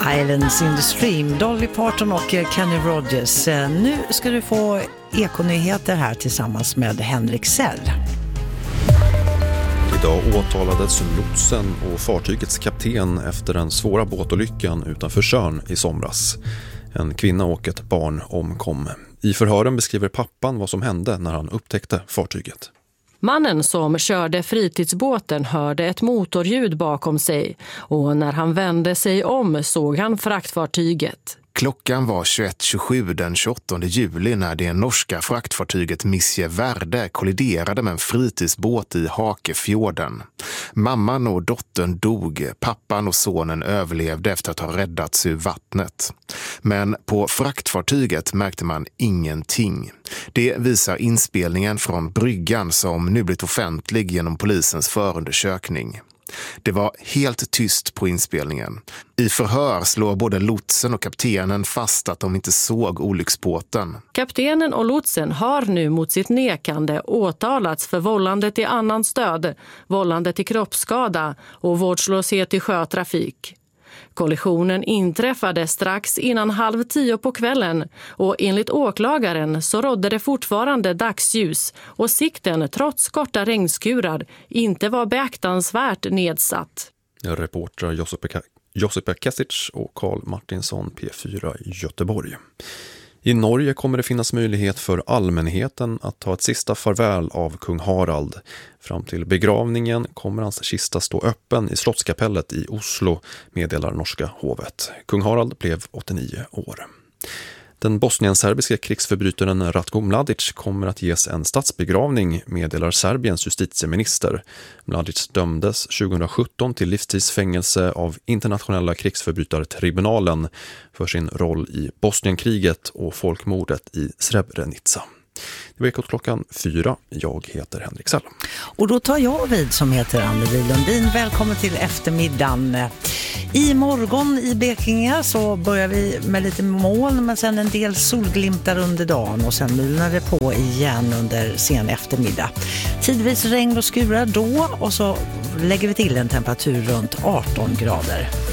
Islands in the Stream, Dolly Parton och Kenny Rogers. Nu ska du få ekonyheter här tillsammans med Henrik Sell. Idag åtalades lotsen och fartygets kapten efter den svåra båtolyckan utanför Tjörn i somras. En kvinna och ett barn omkom. I förhören beskriver pappan vad som hände när han upptäckte fartyget. Mannen som körde fritidsbåten hörde ett motorljud bakom sig och när han vände sig om såg han fraktfartyget. Klockan var 21.27 den 28 juli när det norska fraktfartyget Misje Värde kolliderade med en fritidsbåt i Hakefjorden. Mamman och dottern dog, pappan och sonen överlevde efter att ha räddats ur vattnet. Men på fraktfartyget märkte man ingenting. Det visar inspelningen från bryggan som nu blivit offentlig genom polisens förundersökning. Det var helt tyst på inspelningen. I förhör slår både lotsen och kaptenen fast att de inte såg olycksbåten. Kaptenen och lotsen har nu mot sitt nekande åtalats för vållande till annans död, vållande till kroppsskada och vårdslöshet i sjötrafik. Kollisionen inträffade strax innan 9:30 på kvällen och enligt åklagaren så rådde det fortfarande dagsljus och sikten trots korta regnskurar inte var beaktansvärt nedsatt. Reporter Josipka Kesic och Carl Martinsson, P4 Göteborg. I Norge kommer det finnas möjlighet för allmänheten att ta ett sista farväl av kung Harald. Fram till begravningen kommer hans kista stå öppen i Slottskapellet i Oslo, meddelar norska hovet. Kung Harald blev 89 år. Den bosnienserbiska krigsförbrytaren Ratko Mladic kommer att ges en statsbegravning, meddelar Serbiens justitieminister. Mladic dömdes 2017 till livstidsfängelse av internationella krigsförbrytartribunalen för sin roll i Bosnienkriget och folkmordet i Srebrenica. Det var Ekot klockan 4. Jag heter Henrik Sell. Och då tar jag vid som heter Anneli Lundin. Välkommen till eftermiddagen. I morgon i Blekinge så börjar vi med lite moln men sen en del solglimtar under dagen och sen mulnar det på igen under sen eftermiddag. Tidvis regn och skurar då och så lägger vi till en temperatur runt 18 grader.